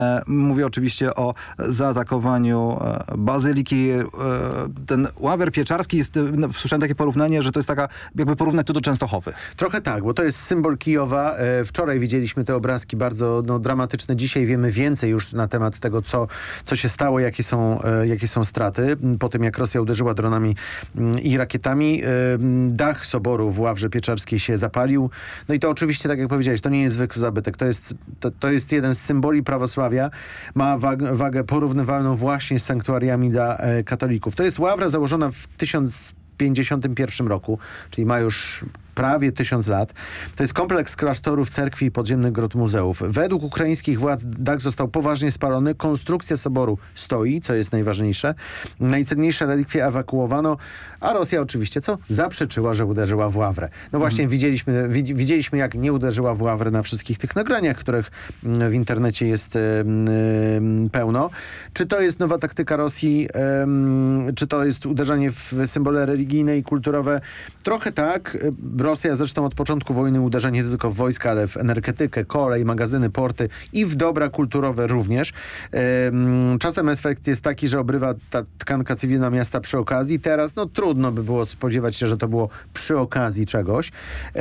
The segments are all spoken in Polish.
Mówię oczywiście o zaatakowaniu bazyliki. Ten Ławr Pieczarski jest, słyszałem takie porównanie, że to jest taka, jakby porównać to do Częstochowy. Trochę tak, bo to jest symbol Kijowa. Wczoraj widzieliśmy te obrazki bardzo dramatyczne. Dzisiaj wiemy więcej już na temat tego, co się stało, jakie są straty. Po tym, jak Rosja uderzyła dronami i rakietami, dach soboru w Ławrze Pieczarskiej się zapalił. No i to oczywiście, tak jak powiedziałeś, to nie jest zwykły zabytek. To jest jeden z symboli prawosławia. Ma wagę porównywalną właśnie z sanktuariami dla katolików. To jest ławra założona w 1051 roku, czyli ma już prawie 1000 lat. To jest kompleks klasztorów, cerkwi i podziemnych grot muzeów. Według ukraińskich władz dach został poważnie spalony. Konstrukcja soboru stoi, co jest najważniejsze. Najcenniejsze relikwie ewakuowano, a Rosja oczywiście zaprzeczyła, że uderzyła w Ławrę. No właśnie widzieliśmy, jak nie uderzyła w Ławrę na wszystkich tych nagraniach, których w internecie jest pełno. Czy to jest nowa taktyka Rosji? Czy to jest uderzanie w symbole religijne i kulturowe? Trochę tak. Rosja zresztą od początku wojny uderza nie tylko w wojska, ale w energetykę, kolej, magazyny, porty i w dobra kulturowe również. Czasem efekt jest taki, że obrywa ta tkanka cywilna miasta przy okazji. Teraz trudno by było spodziewać się, że to było przy okazji czegoś.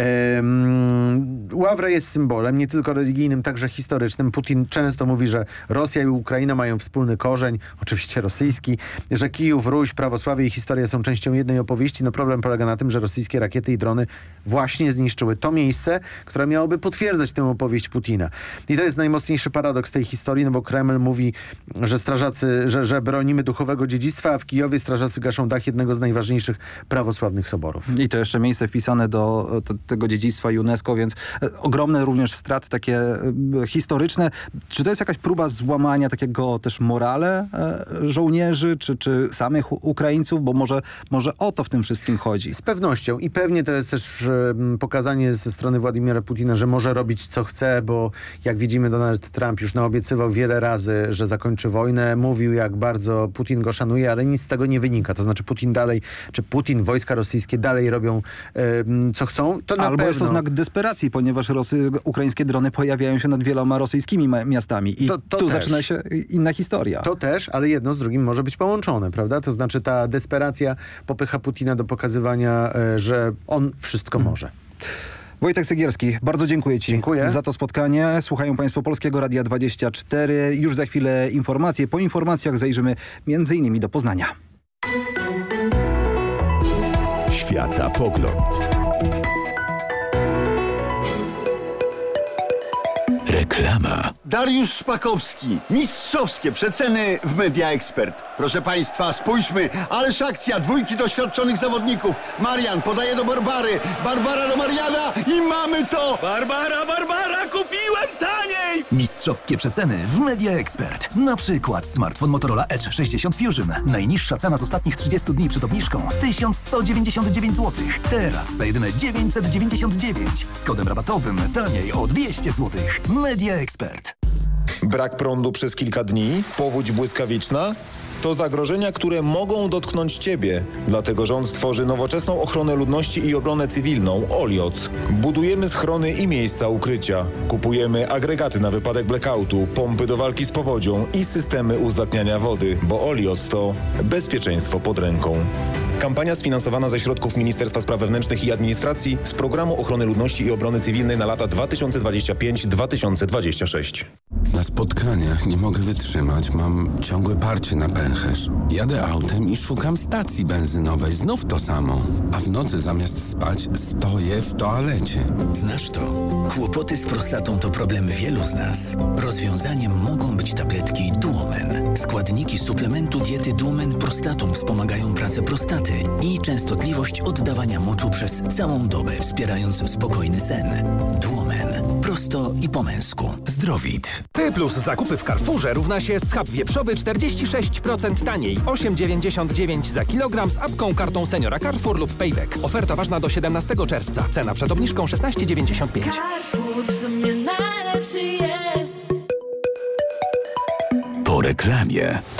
Ławra jest symbolem nie tylko religijnym, także historycznym. Putin często mówi, że Rosja i Ukraina mają wspólny korzeń, oczywiście rosyjski, że Kijów, Ruś, prawosławie i historia są częścią jednej opowieści. Problem polega na tym, że rosyjskie rakiety i drony właśnie zniszczyły to miejsce, które miałoby potwierdzać tę opowieść Putina. I to jest najmocniejszy paradoks tej historii, bo Kreml mówi, że strażacy, że bronimy duchowego dziedzictwa, a w Kijowie strażacy gaszą dach jednego z najważniejszych prawosławnych soborów. I to jeszcze miejsce wpisane do tego dziedzictwa UNESCO, więc ogromne również straty takie historyczne. Czy to jest jakaś próba złamania takiego też morale żołnierzy, czy samych Ukraińców? Bo może o to w tym wszystkim chodzi. Z pewnością. I pewnie to jest też pokazanie ze strony Władimira Putina, że może robić co chce, bo jak widzimy, Donald Trump już naobiecywał wiele razy, że zakończy wojnę. Mówił, jak bardzo Putin go szanuje, ale nic z tego nie wynika. To znaczy Putin, wojska rosyjskie dalej robią co chcą. To na pewno. Jest to znak desperacji, ponieważ ukraińskie drony pojawiają się nad wieloma rosyjskimi miastami. I tu zaczyna się inna historia. To też, ale jedno z drugim może być połączone, prawda? To znaczy ta desperacja popycha Putina do pokazywania, że on wszystko może. Wojtek Segielski, bardzo dziękuję Ci za to spotkanie. Słuchają Państwo Polskiego Radia 24. Już za chwilę informacje. Po informacjach zajrzymy m.in. do Poznania. Światapogląd. Reklama. Dariusz Szpakowski. Mistrzowskie przeceny w Media Expert. Proszę Państwa, spójrzmy. Ależ akcja. Dwójki doświadczonych zawodników. Marian podaje do Barbary. Barbara do Mariana i mamy to. Barbara, kupiłem taniej! Mistrzowskie przeceny w Media Expert. Na przykład smartfon Motorola Edge 60 Fusion. Najniższa cena z ostatnich 30 dni przed obniżką 1199 zł. Teraz za jedyne 999. Z kodem rabatowym taniej o 200 zł. Media Expert. Brak prądu przez kilka dni? Powódź błyskawiczna? To zagrożenia, które mogą dotknąć Ciebie. Dlatego rząd tworzy nowoczesną ochronę ludności i obronę cywilną OLIOC. Budujemy schrony i miejsca ukrycia. Kupujemy agregaty na wypadek blackoutu, pompy do walki z powodzią i systemy uzdatniania wody, bo OLIOC to bezpieczeństwo pod ręką. Kampania sfinansowana ze środków Ministerstwa Spraw Wewnętrznych i Administracji z Programu Ochrony Ludności i Obrony Cywilnej na lata 2025-2026. Na spotkaniach nie mogę wytrzymać, mam ciągłe parcie na pęcherz. Jadę autem i szukam stacji benzynowej, znów to samo. A w nocy zamiast spać stoję w toalecie. Znasz to? Kłopoty z prostatą to problem wielu z nas. Rozwiązaniem mogą być tabletki Duomen. Składniki suplementu diety Duomen Prostatum wspomagają pracę prostaty i częstotliwość oddawania moczu przez całą dobę, wspierając spokojny sen. Duomen. Prosto i po męsku. Zdrowit. Ty plus zakupy w Carrefourze równa się schab wieprzowy 46% taniej. 8,99 za kilogram z apką, kartą seniora Carrefour lub Payback. Oferta ważna do 17 czerwca. Cena przed obniżką 16,95. Carrefour w sumie najlepszy jest. Po reklamie.